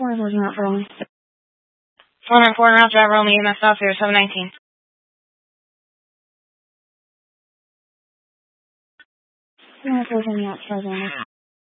494 not for Romy. 494 route drive Romy, EMS South 0719. No, 4 sending out to Arizona.